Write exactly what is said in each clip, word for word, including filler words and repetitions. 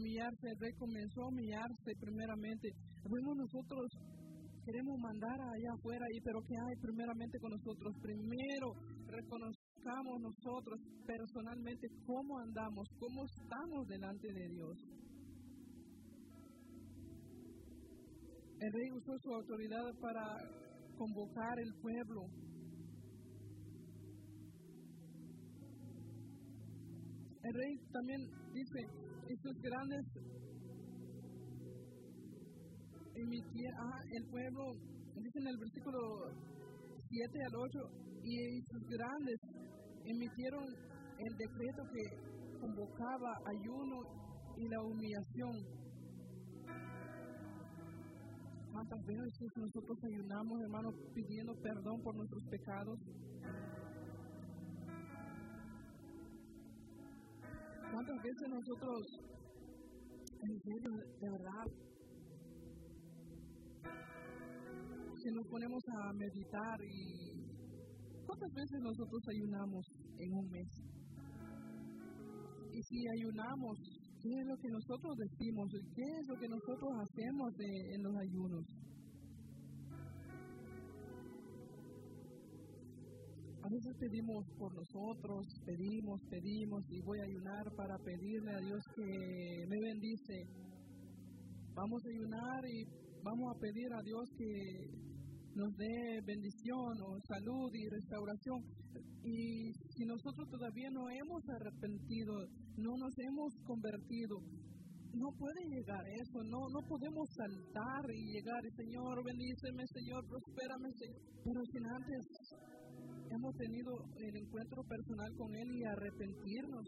humillarse, el rey comenzó a humillarse primeramente. Bueno, nosotros queremos mandar allá afuera, y pero ¿qué hay primeramente con nosotros? Primero reconozcamos nosotros personalmente cómo andamos, cómo estamos delante de Dios. El rey usó su autoridad para convocar el pueblo. El rey también dice, estos grandes emitieron, ah, el pueblo, dice en el versículo siete al ocho, y sus grandes emitieron el decreto que convocaba ayuno y la humillación. ¿Cuántas veces nosotros ayunamos, hermanos, pidiendo perdón por nuestros pecados? ¿Cuántas veces nosotros, en serio, de verdad, si nos ponemos a meditar, y cuántas veces nosotros ayunamos en un mes? Y si ayunamos, ¿qué es lo que nosotros decimos? ¿Qué es lo que nosotros hacemos de, en los ayunos? A veces pedimos por nosotros, pedimos, pedimos, y voy a ayunar para pedirle a Dios que me bendice. Vamos a ayunar y vamos a pedir a Dios que nos dé bendición o salud y restauración. Y si nosotros todavía no hemos arrepentido, no nos hemos convertido, no puede llegar eso, no, no podemos saltar y llegar, y Señor, bendíceme, Señor, prospérame, Señor. Pero si antes hemos tenido el encuentro personal con Él y arrepentirnos.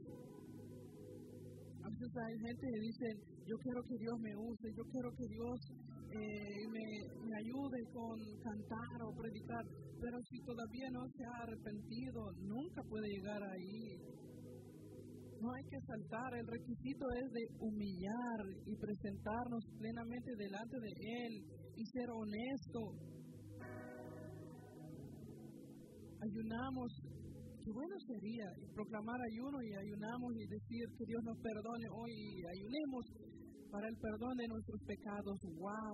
A veces hay gente que dice, yo quiero que Dios me use, yo quiero que Dios eh, me, me ayude con cantar o predicar, pero si todavía no se ha arrepentido, nunca puede llegar ahí. No hay que saltar, el requisito es de humillar y presentarnos plenamente delante de Él y ser honesto. Ayunamos, qué bueno sería proclamar ayuno, y ayunamos y decir que Dios nos perdone hoy, y ayunemos para el perdón de nuestros pecados. ¡Wow!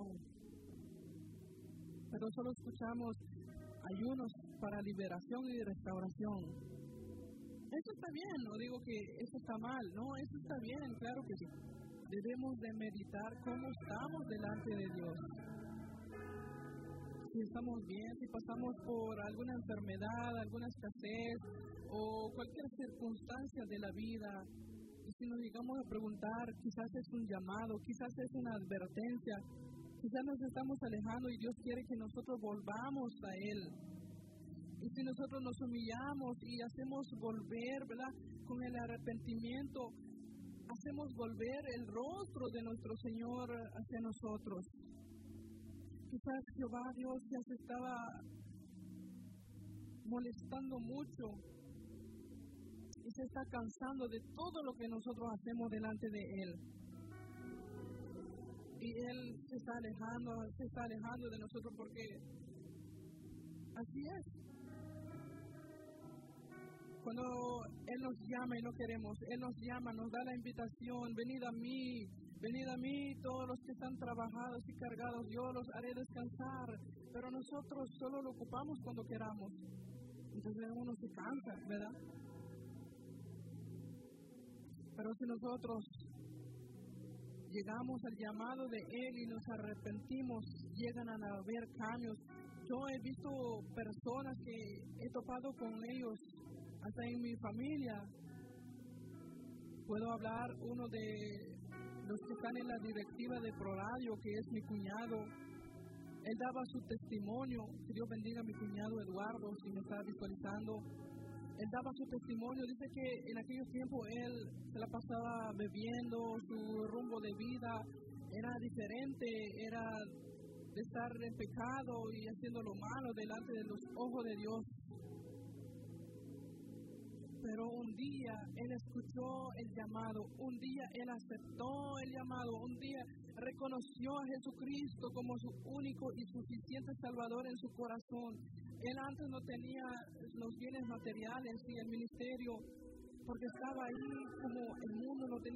Pero solo escuchamos ayunos para liberación y restauración. Eso está bien, no digo que eso está mal, no, eso está bien, claro que sí. Debemos de meditar cómo estamos delante de Dios. Si estamos bien, si pasamos por alguna enfermedad, alguna escasez o cualquier circunstancia de la vida, y si nos llegamos a preguntar, quizás es un llamado, quizás es una advertencia, quizás nos estamos alejando y Dios quiere que nosotros volvamos a Él. Y si nosotros nos humillamos y hacemos volver, ¿verdad?, con el arrepentimiento, hacemos volver el rostro de nuestro Señor hacia nosotros. Quizás Jehová Dios ya se estaba molestando mucho y se está cansando de todo lo que nosotros hacemos delante de Él. Y Él se está alejando, se está alejando de nosotros porque así es. Cuando Él nos llama y no queremos, Él nos llama, nos da la invitación, venid a mí, venid a mí todos los que están trabajados y cargados, yo los haré descansar, pero nosotros solo lo ocupamos cuando queramos. Entonces uno se cansa, ¿verdad? Pero si nosotros llegamos al llamado de Él y nos arrepentimos, llegan a haber cambios. Yo he visto personas que he topado con ellos, hasta en mi familia. Puedo hablar uno de los que están en la directiva de ProRadio, que es mi cuñado. Él daba su testimonio, que Dios bendiga a mi cuñado Eduardo, si me está visualizando. Él daba su testimonio, dice que en aquellos tiempos él se la pasaba bebiendo, su rumbo de vida era diferente, era de estar en pecado y haciendo lo malo delante de los ojos de Dios. Pero un día él escuchó el llamado, un día él aceptó el llamado, un día reconoció a Jesucristo como su único y suficiente Salvador en su corazón. Él antes no tenía los bienes materiales y el ministerio, porque estaba ahí como el mundo, no tenía